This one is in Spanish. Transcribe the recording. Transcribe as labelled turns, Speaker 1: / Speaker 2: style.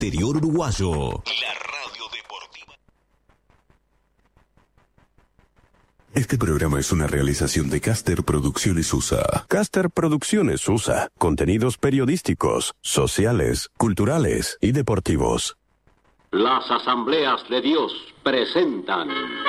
Speaker 1: interior uruguayo. La radio deportiva.
Speaker 2: Este programa es una realización de Caster Producciones USA.
Speaker 3: Caster Producciones USA. Contenidos periodísticos, sociales, culturales y deportivos.
Speaker 4: Las Asambleas de Dios presentan